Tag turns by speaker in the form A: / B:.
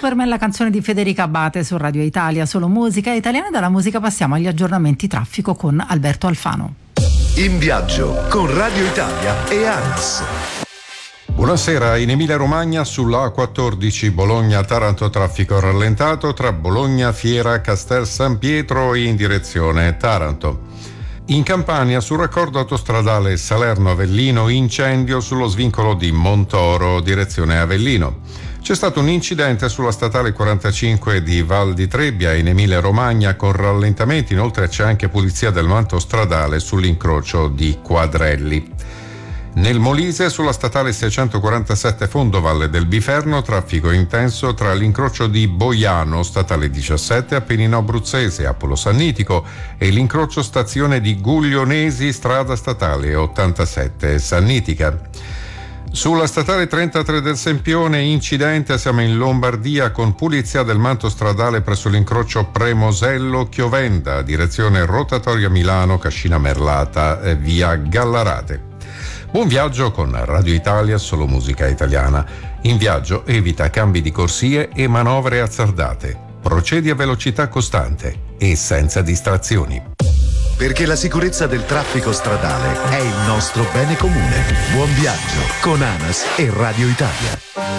A: Superman, la canzone di Federica Abbate su Radio Italia, solo musica italiana. Dalla musica passiamo agli aggiornamenti traffico con Alberto Alfano.
B: In viaggio con Radio Italia e ANAS.
C: Buonasera, in Emilia Romagna sulla A14 Bologna-Taranto traffico rallentato tra Bologna, Fiera, Castel San Pietro in direzione Taranto. In Campania sul raccordo autostradale Salerno-Avellino incendio sullo svincolo di Montoro direzione Avellino. C'è stato un incidente sulla statale 45 di Val di Trebbia in Emilia Romagna con rallentamenti, inoltre c'è anche pulizia del manto stradale sull'incrocio di Quadrelli. Nel Molise sulla statale 647 Fondovalle del Biferno traffico intenso tra l'incrocio di Boiano, statale 17 Appennino Abruzzese, Apolo Sannitico e l'incrocio stazione di Guglionesi, strada statale 87 Sannitica. Sulla statale 33 del Sempione incidente, siamo in Lombardia con pulizia del manto stradale presso l'incrocio Premosello-Chiovenda, direzione rotatoria Milano, Cascina Merlata, via Gallarate. Buon viaggio con Radio Italia, solo musica italiana. In viaggio evita cambi di corsie e manovre azzardate. Procedi a velocità costante e senza distrazioni.
B: Perché la sicurezza del traffico stradale è il nostro bene comune. Buon viaggio con ANAS e Radio Italia.